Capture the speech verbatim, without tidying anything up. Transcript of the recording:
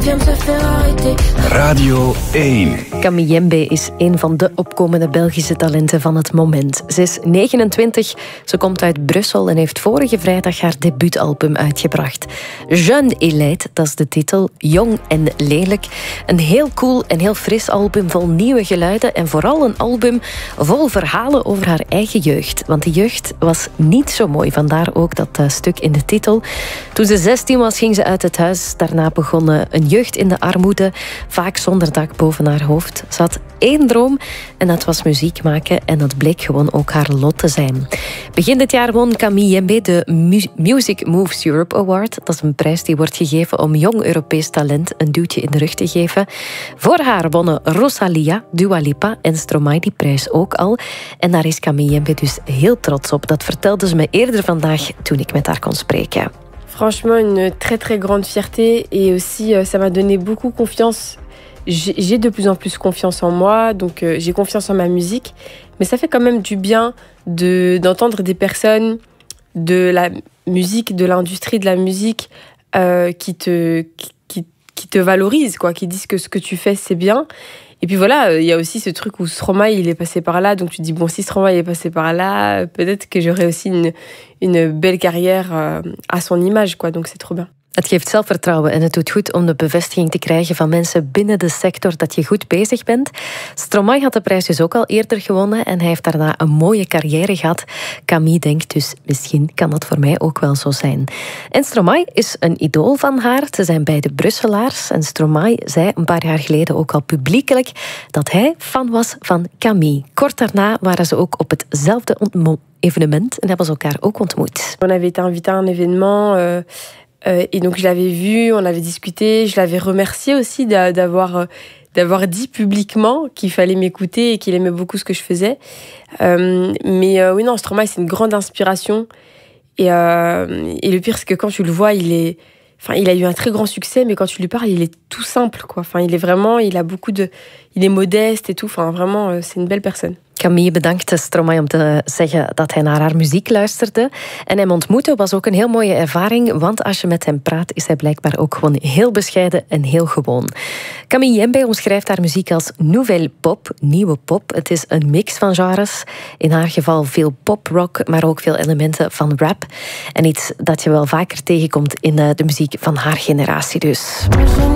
Radio één. Camille Jembe is een van de opkomende Belgische talenten van het moment. Ze is negenentwintig, ze komt uit Brussel en heeft vorige vrijdag haar debuutalbum uitgebracht. Jeune et laid, dat is de titel. Jong en lelijk. Een heel cool en heel fris album vol nieuwe geluiden en vooral een album vol verhalen over haar eigen jeugd. Want die jeugd was niet zo mooi, vandaar ook dat uh, stuk in de titel. Toen ze zestien was, ging ze uit het huis. Daarna begon uh, een jeugd in de armoede, vaak zonder dak boven haar hoofd. Ze had één droom en dat was muziek maken en dat bleek gewoon ook haar lot te zijn. Begin dit jaar won Camille Jembe de Mu- Music Moves Europe Award. Dat is een prijs die wordt gegeven om jong Europees talent een duwtje in de rug te geven. Voor haar wonnen Rosalia, Dua Lipa en Stromae die prijs ook al. En daar is Camille Jembe dus heel trots op. Dat vertelde ze me eerder vandaag toen ik met haar kon spreken. Franchement, une très très grande fierté et aussi euh, ça m'a donné beaucoup confiance. J'ai, j'ai de plus en plus confiance en moi, donc euh, j'ai confiance en ma musique. Mais ça fait quand même du bien de, d'entendre des personnes de la musique, de l'industrie de la musique euh, qui, te, qui, qui te valorisent, quoi, qui disent que ce que tu fais c'est bien. Et puis voilà, il y a aussi ce truc où Stromae, il est passé par là. Donc tu te dis, bon, si Stromae est passé par là, peut-être que j'aurai aussi une, une belle carrière euh, à son image, quoi. Donc c'est trop bien. Het geeft zelfvertrouwen en het doet goed om de bevestiging te krijgen van mensen binnen de sector dat je goed bezig bent. Stromae had de prijs dus ook al eerder gewonnen en hij heeft daarna een mooie carrière gehad. Camille denkt dus, misschien kan dat voor mij ook wel zo zijn. En Stromae is een idool van haar. Ze zijn beide Brusselaars en Stromae zei een paar jaar geleden ook al publiekelijk dat hij fan was van Camille. Kort daarna waren ze ook op hetzelfde ontmo- evenement en hebben ze elkaar ook ontmoet. On avait été invité à un événement... Euh... Euh, et donc je l'avais vu, on avait discuté, je l'avais remercié aussi d'avoir, euh, d'avoir dit publiquement qu'il fallait m'écouter et qu'il aimait beaucoup ce que je faisais. Euh, mais euh, oui, non, Stromae, c'est une grande inspiration. Et, euh, et le pire, c'est que quand tu le vois, il est... Enfin, il a eu un très grand succès, mais quand tu lui parles, il est tout simple, quoi. Enfin, il est vraiment... Il a beaucoup de... Il est modeste et tout. Enfin, vraiment, euh, c'est une belle personne. Camille bedankte Stromae om te zeggen dat hij naar haar muziek luisterde. En hem ontmoeten was ook een heel mooie ervaring, want als je met hem praat, is hij blijkbaar ook gewoon heel bescheiden en heel gewoon. Camille Jembe omschrijft haar muziek als nouvelle pop, nieuwe pop. Het is een mix van genres. In haar geval veel pop-rock, maar ook veel elementen van rap. En iets dat je wel vaker tegenkomt in de muziek van haar generatie dus.